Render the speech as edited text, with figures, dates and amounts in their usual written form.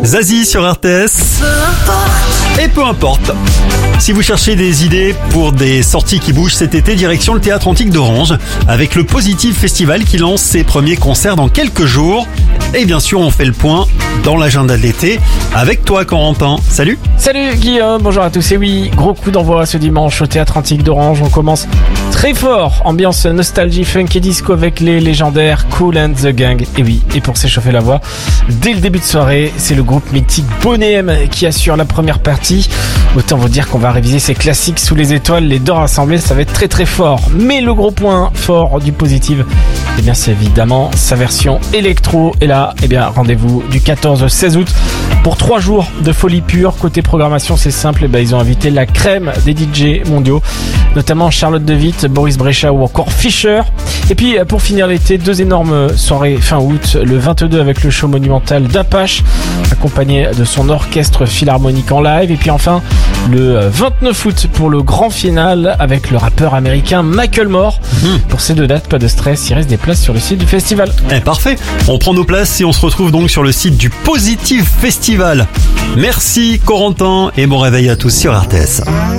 Zazie sur RTS. Et peu importe. Si vous cherchez des idées pour des sorties qui bougent cet été, direction le Théâtre Antique d'Orange avec le Positive Festival qui lance ses premiers concerts dans quelques jours. Et bien sûr, on fait le point dans l'agenda de l'été avec toi, Corentin. Salut. Salut Guillaume, bonjour à tous. Et oui, gros coup d'envoi ce dimanche au Théâtre Antique d'Orange. On commence très fort, ambiance nostalgie, funk et disco avec les légendaires Kool and the Gang. Et oui, et pour s'échauffer la voix, dès le début de soirée, c'est le groupe mythique Boney M qui assure la première partie. Autant vous dire qu'on va réviser ces classiques sous les étoiles, les deux rassemblés, ça va être très très fort. Mais le gros point fort du Positive, eh bien c'est évidemment sa version électro. Et là, eh bien rendez-vous du 14 au 16 août pour 3 jours de folie pure. Côté programmation, c'est simple, eh bien, ils ont invité la crème des DJ mondiaux, notamment Charlotte de Witt, Boris Brejcha ou encore Fischer. Et puis pour finir l'été, 2 énormes soirées fin août, le 22 avec le show monumental d'Apache, accompagné de son orchestre philharmonique en live. Et puis enfin le 29 août pour le grand final avec le rappeur américain Macklemore. Pour ces 2 dates, pas de stress, il reste des places sur le site du festival. Parfait, on prend nos places et on se retrouve donc sur le site du Positive Festival. Merci Corentin et bon réveil à tous sur RTS.